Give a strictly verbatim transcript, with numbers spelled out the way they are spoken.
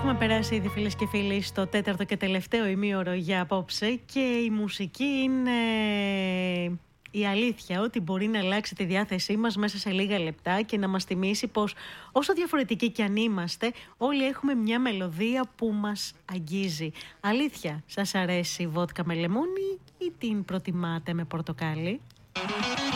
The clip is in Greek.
Έχουμε περάσει ήδη, φίλες και φίλοι, στο τέταρτο και τελευταίο ημίωρο για απόψε και η μουσική είναι η αλήθεια ότι μπορεί να αλλάξει τη διάθεσή μας μέσα σε λίγα λεπτά και να μας θυμίσει πως όσο διαφορετικοί κι αν είμαστε, όλοι έχουμε μια μελωδία που μας αγγίζει. Αλήθεια, σας αρέσει η βότκα με λεμόνι ή την προτιμάτε με πορτοκάλι?